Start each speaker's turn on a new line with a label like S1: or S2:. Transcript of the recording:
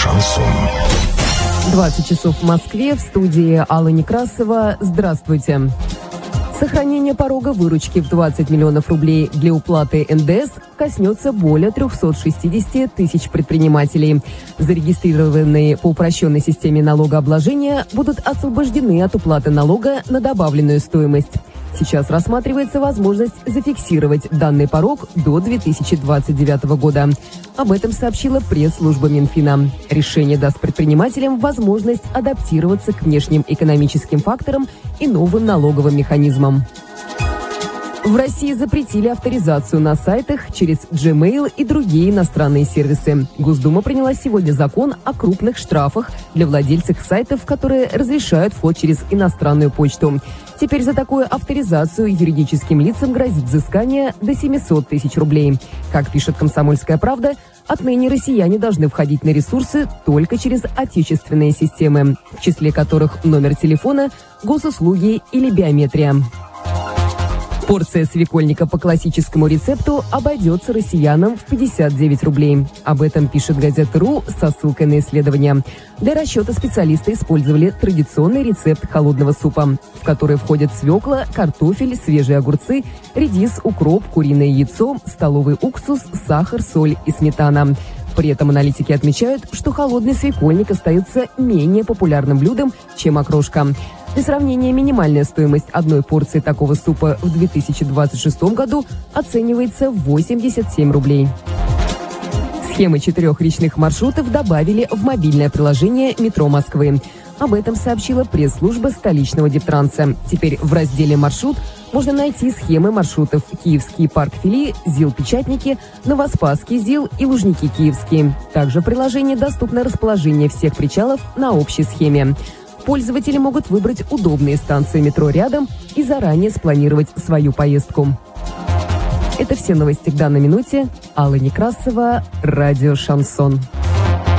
S1: Шансон.
S2: 20 часов в Москве, в студии Алла Некрасова. Здравствуйте. Сохранение порога выручки в 20 миллионов рублей для уплаты НДС коснется более 360 тысяч предпринимателей. Зарегистрированные по упрощенной системе налогообложения будут освобождены от уплаты налога на добавленную стоимость. Сейчас рассматривается возможность зафиксировать данный порог до 2029 года. Об этом сообщила пресс-служба Минфина. Решение даст предпринимателям возможность адаптироваться к внешним экономическим факторам и новым налоговым механизмам. В России запретили авторизацию на сайтах через Gmail и другие иностранные сервисы. Госдума приняла сегодня закон о крупных штрафах для владельцев сайтов, которые разрешают вход через иностранную почту. Теперь за такую авторизацию юридическим лицам грозит взыскание до 700 тысяч рублей. Как пишет «Комсомольская правда», отныне россияне должны входить на ресурсы только через отечественные системы, в числе которых номер телефона, госуслуги или биометрия. Порция свекольника по классическому рецепту обойдется россиянам в 59 рублей. Об этом пишет газета.ру со ссылкой на исследования. Для расчета специалисты использовали традиционный рецепт холодного супа, в который входят свекла, картофель, свежие огурцы, редис, укроп, куриное яйцо, столовый уксус, сахар, соль и сметана. При этом аналитики отмечают, что холодный свекольник остается менее популярным блюдом, чем окрошка. Для сравнения, минимальная стоимость одной порции такого супа в 2026 году оценивается в 87 рублей. Схемы 4 речных маршрутов добавили в мобильное приложение «Метро Москвы». Об этом сообщила пресс-служба столичного Дептранса. Теперь в разделе «Маршрут» можно найти схемы маршрутов Киевский парк Фили, ЗИЛ-Печатники, Новоспасский ЗИЛ и Лужники Киевские. Также в приложении доступно расположение всех причалов на общей схеме. Пользователи могут выбрать удобные станции метро рядом и заранее спланировать свою поездку. Это все новости к данной минуте. Алла Некрасова, радио «Шансон».